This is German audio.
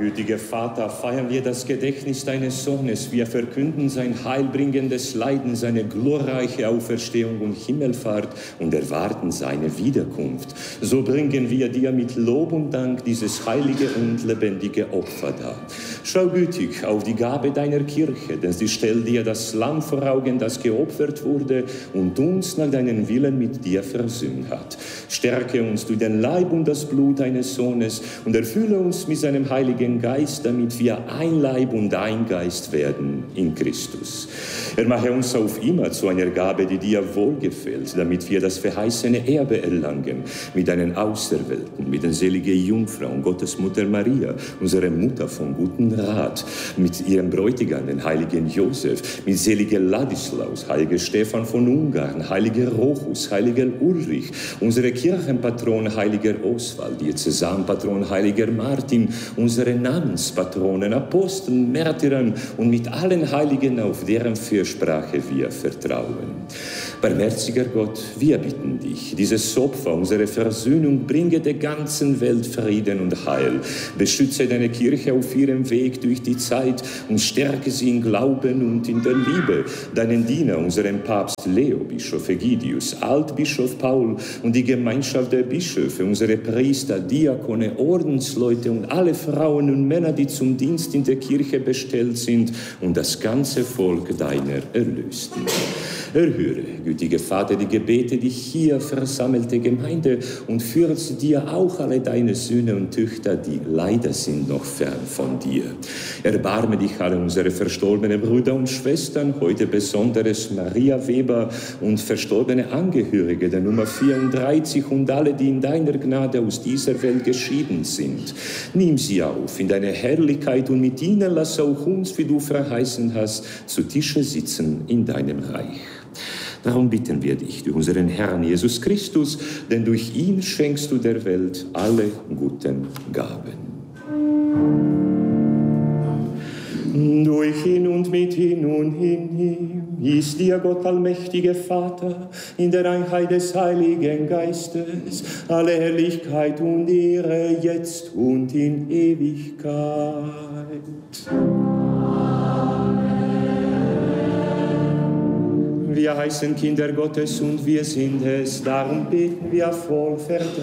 gütiger Vater, feiern wir das Gedächtnis deines Sohnes. Wir verkünden sein heilbringendes Leiden, seine glorreiche Auferstehung und Himmelfahrt und erwarten seine Wiederkunft. So bringen wir dir mit Lob und Dank dieses heilige und lebendige Opfer dar. Schau gütig auf die Gabe deiner Kirche, denn sie stellt dir das Lamm vor Augen, das geopfert wurde und uns nach deinem Willen mit dir versöhnt hat. Stärke uns durch den Leib und das Blut deines Sohnes und erfülle uns mit seinem Heiligen Geist, damit wir ein Leib und ein Geist werden in Christus. Er mache uns auf immer zu einer Gabe, die dir wohlgefällt, damit wir das verheißene Erbe erlangen, mit deinen Auserwählten, mit den seligen Jungfrauen, Gottes Mutter Maria, unsere Mutter von guten Rat, mit ihrem Bräutigam, den heiligen Josef, mit seliger Ladislaus, heiliger Stephan von Ungarn, heiliger Rochus, heiliger Ulrich, unsere Kirchenpatron, heiliger Oswald, Diözesanpatron, heiliger Martin, unsere Namenspatronen, Aposteln, Märtyrern und mit allen Heiligen, auf deren Fürsprache wir vertrauen. Barmherziger Gott, wir bitten dich, dieses Opfer, unsere Versöhnung, bringe der ganzen Welt Frieden und Heil. Beschütze deine Kirche auf ihrem Weg durch die Zeit und stärke sie im Glauben und in der Liebe. Deinen Diener, unseren Papst Leo, Bischof Egidius, Altbischof Paul und die Gemeinschaft der Bischöfe, unsere Priester, Diakone, Ordensleute und alle Frauen und Männer, die zum Dienst in der Kirche bestellt sind und das ganze Volk deiner Erlösten. Erhöre, gütiger Vater, die Gebete, die hier versammelte Gemeinde und führe zu dir auch alle deine Söhne und Töchter, die leider sind noch fern von dir. Erbarme dich alle unsere verstorbenen Brüder und Schwestern, heute besonderes Maria Weber und verstorbene Angehörige der Nummer 34 und alle, die in deiner Gnade aus dieser Welt geschieden sind. Nimm sie auf in deine Herrlichkeit und mit ihnen lass auch uns, wie du verheißen hast, zu Tische sitzen in deinem Reich. Darum bitten wir dich durch unseren Herrn Jesus Christus, denn durch ihn schenkst du der Welt alle guten Gaben. Durch ihn und mit ihm und in ihm ist dir Gott, allmächtige Vater, in der Einheit des Heiligen Geistes, alle Herrlichkeit und Ehre, jetzt und in Ewigkeit. Wir heißen Kinder Gottes und wir sind es, darum beten wir voll Vertrauen.